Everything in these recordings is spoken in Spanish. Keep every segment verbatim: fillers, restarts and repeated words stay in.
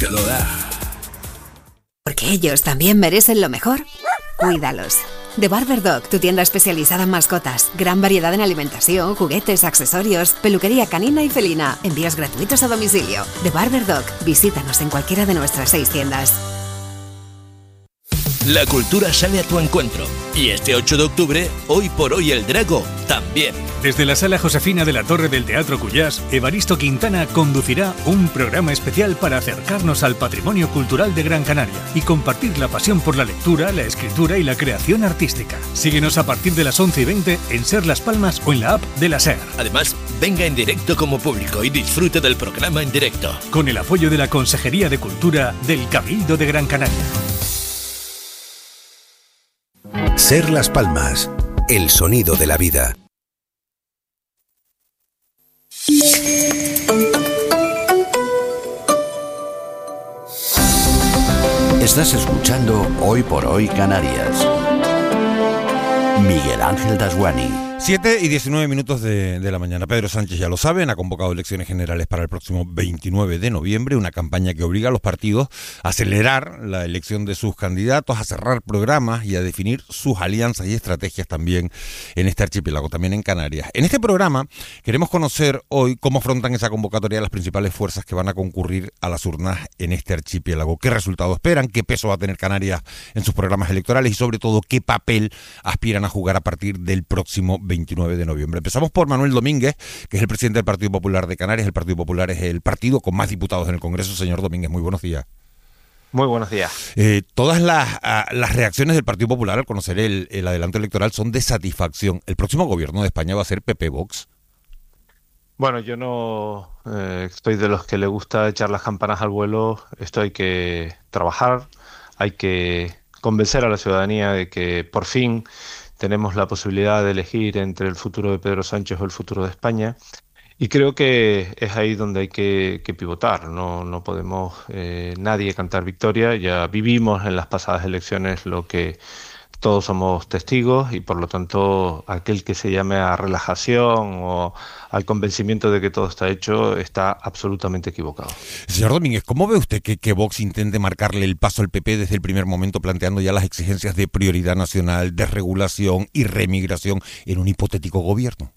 te lo da. Porque ellos también merecen lo mejor. Cuídalos. The Barber Dog, tu tienda especializada en mascotas. Gran variedad en alimentación, juguetes, accesorios, peluquería canina y felina. Envíos gratuitos a domicilio. The Barber Dog. Visítanos en cualquiera de nuestras seis tiendas. La cultura sale a tu encuentro. Y este ocho de octubre, Hoy por Hoy el Drago también. Desde la Sala Josefina de la Torre del Teatro Cuyás, Evaristo Quintana conducirá un programa especial para acercarnos al patrimonio cultural de Gran Canaria y compartir la pasión por la lectura, la escritura y la creación artística. Síguenos a partir de las once y veinte en Ser Las Palmas o en la app de la SER. Además, venga en directo como público y disfrute del programa en directo. Con el apoyo de la Consejería de Cultura del Cabildo de Gran Canaria. Ser Las Palmas, el sonido de la vida. Estás escuchando Hoy por Hoy Canarias. Miguel Ángel Dasguani. siete y diecinueve minutos de, de la mañana. Pedro Sánchez, ya lo saben, ha convocado elecciones generales para el próximo veintinueve de noviembre, una campaña que obliga a los partidos a acelerar la elección de sus candidatos, a cerrar programas y a definir sus alianzas y estrategias también en este archipiélago, también en Canarias. En este programa queremos conocer hoy cómo afrontan esa convocatoria las principales fuerzas que van a concurrir a las urnas en este archipiélago, qué resultados esperan, qué peso va a tener Canarias en sus programas electorales y sobre todo qué papel aspiran a jugar a partir del próximo veintinueve de noviembre. Empezamos por Manuel Domínguez, que es el presidente del Partido Popular de Canarias. El Partido Popular es el partido con más diputados en el Congreso. Señor Domínguez, muy buenos días. Muy buenos días. Eh, todas las, a, las reacciones del Partido Popular al conocer el, el adelanto electoral son de satisfacción. ¿El próximo gobierno de España va a ser P P Vox? Bueno, yo no eh, estoy de los que le gusta echar las campanas al vuelo. Esto hay que trabajar, hay que convencer a la ciudadanía de que por fin tenemos la posibilidad de elegir entre el futuro de Pedro Sánchez o el futuro de España. Y creo que es ahí donde hay que, que pivotar. No, no podemos eh, nadie cantar victoria. Ya vivimos en las pasadas elecciones lo que todos somos testigos y por lo tanto aquel que se llame a relajación o al convencimiento de que todo está hecho está absolutamente equivocado. Señor Domínguez, ¿cómo ve usted que, que Vox intente marcarle el paso al P P desde el primer momento, planteando ya las exigencias de prioridad nacional, desregulación y remigración en un hipotético gobierno?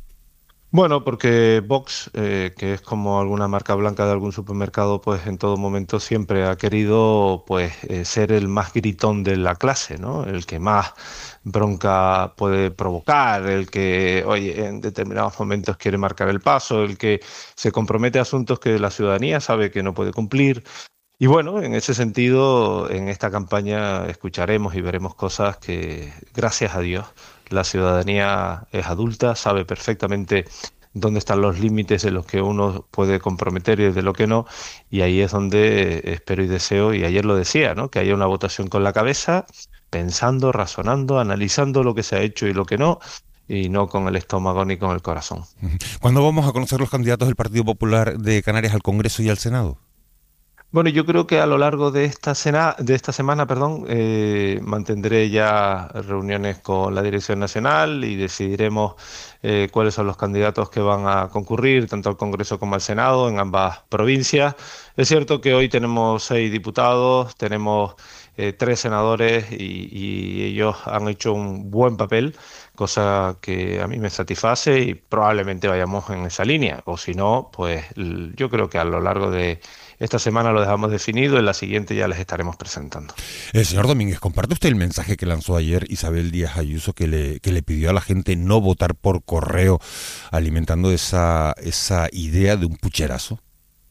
Bueno, porque Vox, eh, que es como alguna marca blanca de algún supermercado, pues en todo momento siempre ha querido pues eh, ser el más gritón de la clase, ¿no? El que más bronca puede provocar, el que, oye, en determinados momentos quiere marcar el paso, el que se compromete a asuntos que la ciudadanía sabe que no puede cumplir. Y bueno, en ese sentido, en esta campaña escucharemos y veremos cosas que, gracias a Dios, la ciudadanía es adulta, sabe perfectamente dónde están los límites de los que uno puede comprometer y de lo que no, y ahí es donde espero y deseo, y ayer lo decía, ¿no?, que haya una votación con la cabeza, pensando, razonando, analizando lo que se ha hecho y lo que no, y no con el estómago ni con el corazón. ¿Cuándo vamos a conocer los candidatos del Partido Popular de Canarias al Congreso y al Senado? Bueno, yo creo que a lo largo de esta, cena, de esta semana perdón, eh, mantendré ya reuniones con la Dirección Nacional y decidiremos eh, cuáles son los candidatos que van a concurrir tanto al Congreso como al Senado en ambas provincias. Es cierto que hoy tenemos seis diputados, tenemos eh, tres senadores y, y ellos han hecho un buen papel, cosa que a mí me satisface y probablemente vayamos en esa línea. O si no, pues yo creo que a lo largo de esta semana lo dejamos definido, en la siguiente ya les estaremos presentando. Eh, señor Domínguez, ¿comparte usted el mensaje que lanzó ayer Isabel Díaz Ayuso, que le, que le pidió a la gente no votar por correo, alimentando esa, esa idea de un pucherazo?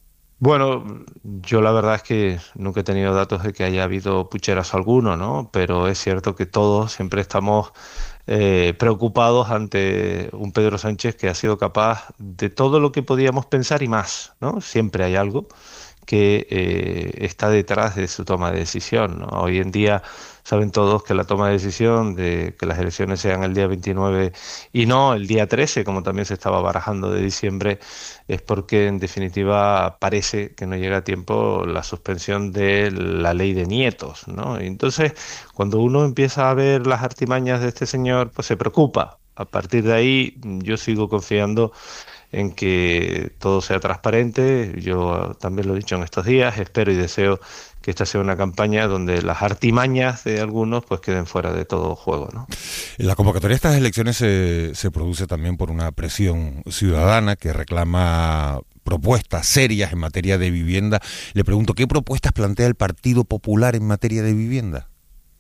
Bueno, yo la verdad es que nunca he tenido datos de que haya habido pucherazo alguno, ¿no? Pero es cierto que todos siempre estamos eh, preocupados ante un Pedro Sánchez que ha sido capaz de todo lo que podíamos pensar y más, ¿no? Siempre hay algo que eh, está detrás de su toma de decisión, ¿no? Hoy en día saben todos que la toma de decisión de que las elecciones sean el día veintinueve y no el día trece, como también se estaba barajando de diciembre, es porque en definitiva parece que no llega a tiempo la suspensión de la ley de nietos, ¿no? Y entonces, cuando uno empieza a ver las artimañas de este señor, pues se preocupa. A partir de ahí, yo sigo confiando en que todo sea transparente. Yo también lo he dicho en estos días, espero y deseo que esta sea una campaña donde las artimañas de algunos pues queden fuera de todo juego, ¿no? La convocatoria de estas elecciones se, se produce también por una presión ciudadana que reclama propuestas serias en materia de vivienda. Le pregunto, ¿qué propuestas plantea el Partido Popular en materia de vivienda?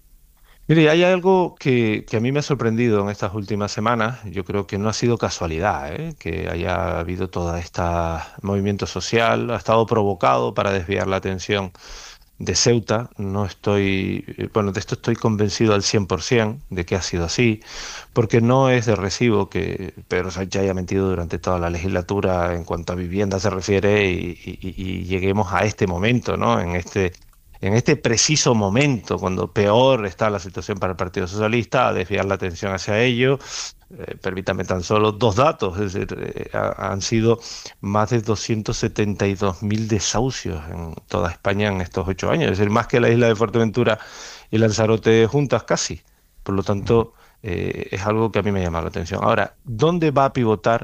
Mire, hay algo que, que a mí me ha sorprendido en estas últimas semanas. Yo creo que no ha sido casualidad, ¿eh? Que haya habido todo este movimiento social. Ha estado provocado para desviar la atención de Ceuta. No estoy, bueno, de esto estoy convencido al cien por ciento de que ha sido así, porque no es de recibo que Pedro Sánchez haya mentido durante toda la legislatura en cuanto a vivienda se refiere y, y, y lleguemos a este momento, ¿no? En este en este preciso momento, cuando peor está la situación para el Partido Socialista, a desviar la atención hacia ello. Eh, permítame tan solo dos datos, es decir, eh, han sido más de doscientos setenta y dos mil desahucios en toda España en estos ocho años, es decir, más que la isla de Fuerteventura y Lanzarote juntas casi. Por lo tanto, eh, es algo que a mí me llama la atención. Ahora, ¿dónde va a pivotar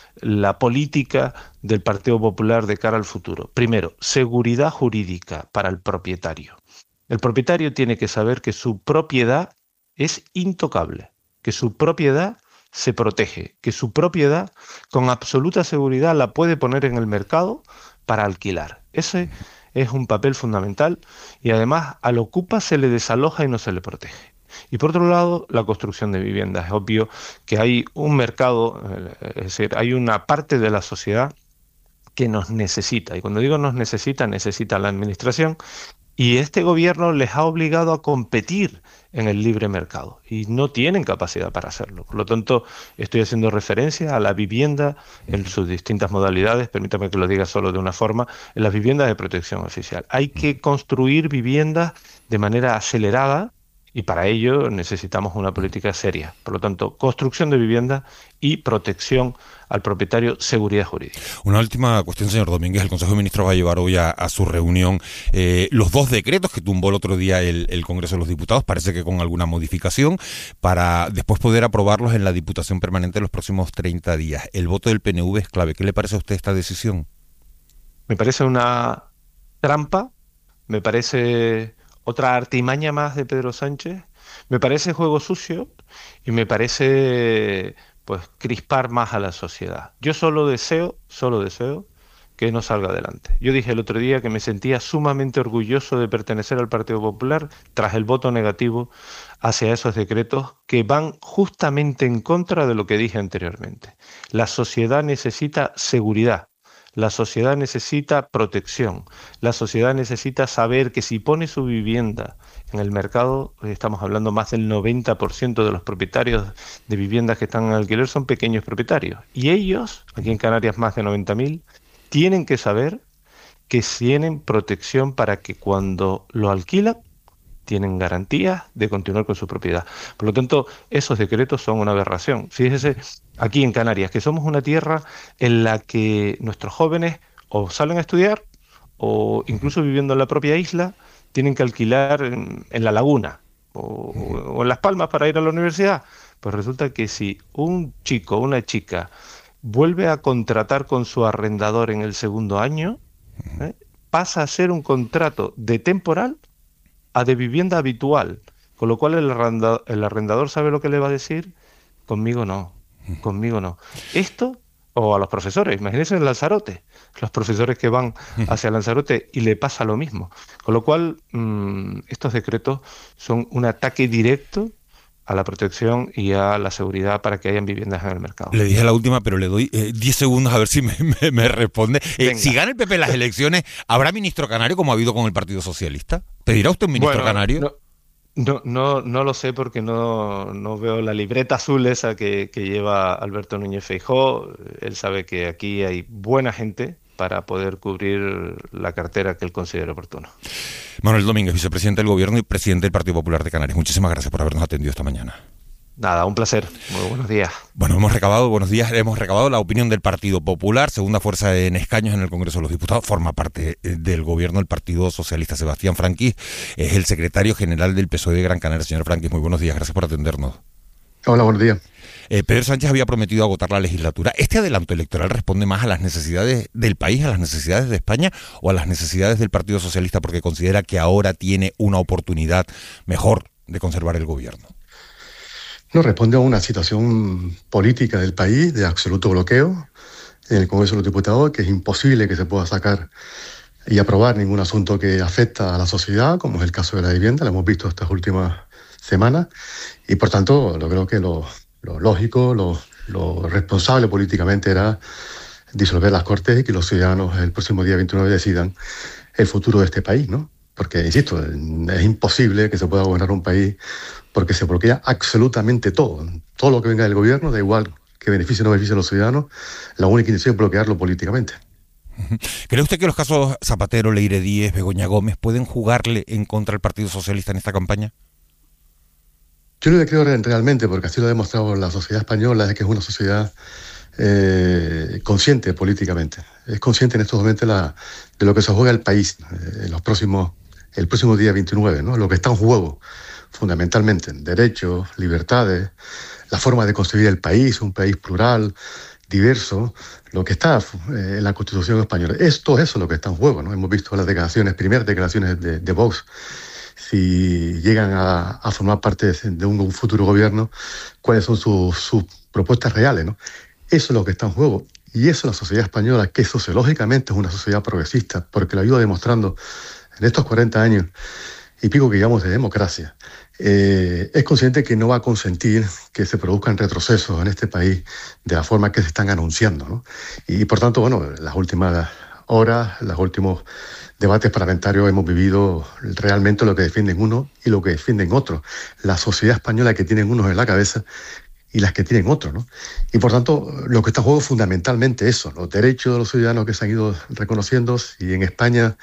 la política del Partido Popular de cara al futuro? Primero, seguridad jurídica para el propietario. El propietario tiene que saber que su propiedad es intocable, que su propiedad se protege, que su propiedad con absoluta seguridad la puede poner en el mercado para alquilar. Ese es un papel fundamental y además al ocupa se le desaloja y no se le protege. Y por otro lado, la construcción de viviendas. Es obvio que hay un mercado, es decir, hay una parte de la sociedad que nos necesita. Y cuando digo nos necesita, necesita la administración. Y este gobierno les ha obligado a competir en el libre mercado. Y no tienen capacidad para hacerlo. Por lo tanto, estoy haciendo referencia a la vivienda en sus distintas modalidades. Permítame que lo diga solo de una forma. En las viviendas de protección oficial. Hay que construir viviendas de manera acelerada. Y para ello necesitamos una política seria. Por lo tanto, construcción de vivienda y protección al propietario, seguridad jurídica. Una última cuestión, señor Domínguez. El Consejo de Ministros va a llevar hoy a, a su reunión eh, los dos decretos que tumbó el otro día el, el Congreso de los Diputados, parece que con alguna modificación, para después poder aprobarlos en la Diputación Permanente en los próximos treinta días. El voto del P N V es clave. ¿Qué le parece a usted esta decisión? Me parece una trampa, me parece otra artimaña más de Pedro Sánchez, me parece juego sucio y me parece pues crispar más a la sociedad. Yo solo deseo, solo deseo que no salga adelante. Yo dije el otro día que me sentía sumamente orgulloso de pertenecer al Partido Popular tras el voto negativo hacia esos decretos que van justamente en contra de lo que dije anteriormente. La sociedad necesita seguridad. La sociedad necesita protección, la sociedad necesita saber que si pone su vivienda en el mercado, estamos hablando más del noventa por ciento de los propietarios de viviendas que están en alquiler son pequeños propietarios. Y ellos, aquí en Canarias más de noventa mil, tienen que saber que tienen protección para que cuando lo alquilan, tienen garantías de continuar con su propiedad. Por lo tanto, esos decretos son una aberración. Fíjese, aquí en Canarias, que somos una tierra en la que nuestros jóvenes o salen a estudiar o incluso viviendo en la propia isla, tienen que alquilar en, en la laguna o, o en Las Palmas para ir a la universidad. Pues resulta que si un chico o una chica vuelve a contratar con su arrendador en el segundo año, ¿eh? pasa a ser un contrato de temporal a de vivienda habitual, con lo cual el arrendador, el arrendador sabe lo que le va a decir, conmigo no, conmigo no. Esto, o a los profesores, imagínense en Lanzarote, los profesores que van hacia Lanzarote y le pasa lo mismo. Con lo cual, mmm, estos decretos son un ataque directo a la protección y a la seguridad para que hayan viviendas en el mercado. Le dije la última, pero le doy eh, diez segundos a ver si me, me, me responde. Eh, si gana el P P las elecciones, ¿habrá ministro canario como ha habido con el Partido Socialista? ¿Pedirá usted un ministro bueno, canario? No, no, no, no lo sé porque no, no veo la libreta azul esa que, que lleva Alberto Núñez Feijóo. Él sabe que aquí hay buena gente para poder cubrir la cartera que él considere oportuno. Manuel Domínguez, vicepresidente del Gobierno y presidente del Partido Popular de Canarias. Muchísimas gracias por habernos atendido esta mañana. Nada, un placer. Muy buenos días. Bueno, hemos recabado, buenos días, hemos recabado la opinión del Partido Popular, segunda fuerza en escaños en el Congreso de los Diputados, forma parte del Gobierno del Partido Socialista. Sebastián Franquís es el secretario general del P S O E de Gran Canaria. Señor Franquís, muy buenos días, gracias por atendernos. Hola, buenos días. Eh, Pedro Sánchez había prometido agotar la legislatura. ¿Este adelanto electoral responde más a las necesidades del país, a las necesidades de España o a las necesidades del Partido Socialista porque considera que ahora tiene una oportunidad mejor de conservar el gobierno? No, responde a una situación política del país de absoluto bloqueo en el Congreso de los Diputados, que es imposible que se pueda sacar y aprobar ningún asunto que afecta a la sociedad, como es el caso de la vivienda, lo hemos visto estas últimas semanas, y por tanto, yo creo que lo, lo lógico, lo, lo responsable políticamente era disolver las Cortes y que los ciudadanos el próximo día veintinueve decidan el futuro de este país, ¿no? Porque, insisto, es imposible que se pueda gobernar un país porque se bloquea absolutamente todo. Todo lo que venga del gobierno, da igual que beneficie o no beneficie a los ciudadanos, la única intención es bloquearlo políticamente. ¿Cree usted que los casos Zapatero, Leire Díez, Begoña Gómez pueden jugarle en contra del Partido Socialista en esta campaña? Yo no le creo realmente, porque así lo ha demostrado la sociedad española, es que es una sociedad eh, consciente políticamente. Es consciente en estos momentos la, de lo que se juega el país eh, en los próximos, el próximo día veintinueve, ¿no? Lo que está en juego, fundamentalmente, derechos, libertades, la forma de concebir el país, un país plural, diverso, lo que está eh, en la Constitución española. Esto es eso lo que está en juego, ¿no? Hemos visto las declaraciones, primeras declaraciones de, de Vox, si llegan a, a formar parte de un, un futuro gobierno, cuáles son sus, sus propuestas reales, ¿no? Eso es lo que está en juego. Y eso la sociedad española, que sociológicamente es una sociedad progresista, porque lo ha ido demostrando en estos cuarenta años y pico que llevamos de democracia, eh, es consciente que no va a consentir que se produzcan retrocesos en este país de la forma que se están anunciando, ¿no? Y, y por tanto, bueno, las últimas horas, los últimos debates parlamentarios hemos vivido realmente lo que defienden unos y lo que defienden otros. La sociedad española que tienen unos en la cabeza y las que tienen otros, ¿no? Y por tanto, lo que está en juego es fundamentalmente eso, los derechos de los ciudadanos que se han ido reconociendo. Y en España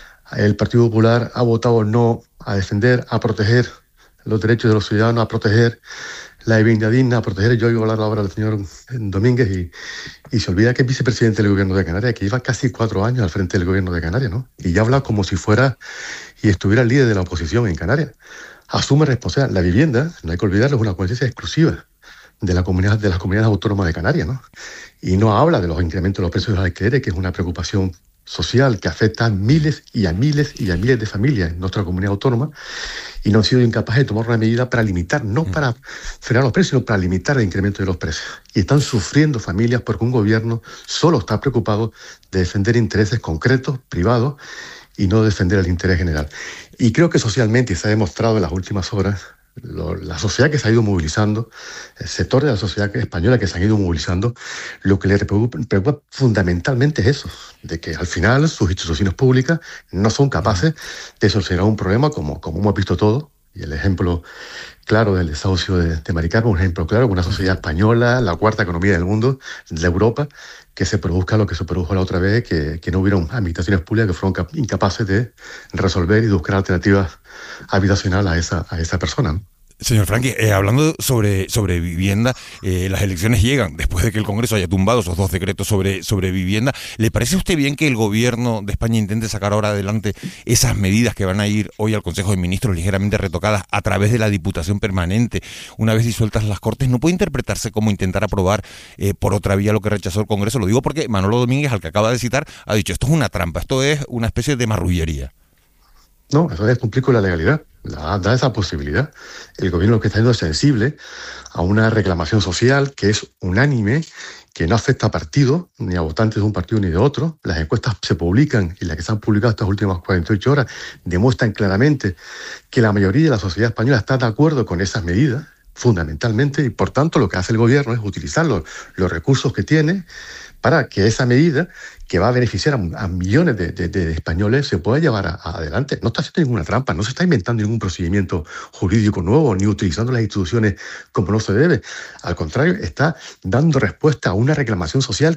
el Partido Popular ha votado no a defender, a proteger los derechos de los ciudadanos, a proteger la vivienda digna, a proteger. Yo oigo hablar ahora del señor Domínguez y, y se olvida que es vicepresidente del gobierno de Canarias, que lleva casi cuatro años al frente del gobierno de Canarias, ¿no? Y ya habla como si fuera y estuviera el líder de la oposición en Canarias. Asume responsabilidad. La vivienda, no hay que olvidarlo, es una competencia exclusiva de la comunidad, de las comunidades autónomas de Canarias, ¿no? Y no habla de los incrementos de los precios de los alquileres, que es una preocupación social que afecta a miles y a miles y a miles de familias en nuestra comunidad autónoma, y no han sido incapaces de tomar una medida para limitar, no para frenar los precios, sino para limitar el incremento de los precios. Y están sufriendo familias porque un gobierno solo está preocupado de defender intereses concretos, privados, y no defender el interés general. Y creo que socialmente, y se ha demostrado en las últimas horas, Lo, la sociedad que se ha ido movilizando, el sector de la sociedad española que se han ido movilizando, lo que le preocupa, preocupa fundamentalmente es eso, de que al final sus instituciones públicas no son capaces de solucionar un problema como, como hemos visto todos. Y el ejemplo claro del desahucio de, de Maricarmen, un ejemplo claro, una sociedad española, la cuarta economía del mundo, de Europa, que se produzca lo que se produjo la otra vez, que, que no hubieron administraciones públicas que fueron incapaces de resolver y de buscar alternativas habitacionales a esa, a esa persona, ¿no? Señor Franqui, eh, hablando sobre, sobre vivienda, eh, las elecciones llegan después de que el Congreso haya tumbado esos dos decretos sobre, sobre vivienda. ¿Le parece a usted bien que el gobierno de España intente sacar ahora adelante esas medidas que van a ir hoy al Consejo de Ministros ligeramente retocadas a través de la Diputación Permanente, una vez disueltas las Cortes? ¿No puede interpretarse como intentar aprobar eh, por otra vía lo que rechazó el Congreso? Lo digo porque Manolo Domínguez, al que acaba de citar, ha dicho esto es una trampa, esto es una especie de marrullería. No, eso es cumplir con la legalidad, da, da esa posibilidad. El gobierno lo que está siendo es sensible a una reclamación social que es unánime, que no afecta a partidos, ni a votantes de un partido ni de otro. Las encuestas se publican y las que se han publicado estas últimas cuarenta y ocho horas demuestran claramente que la mayoría de la sociedad española está de acuerdo con esas medidas, fundamentalmente, y por tanto lo que hace el gobierno es utilizar los, los recursos que tiene para que esa medida, que va a beneficiar a, a millones de, de, de españoles, se pueda llevar a, a adelante. No está haciendo ninguna trampa, no se está inventando ningún procedimiento jurídico nuevo, ni utilizando las instituciones como no se debe. Al contrario, está dando respuesta a una reclamación social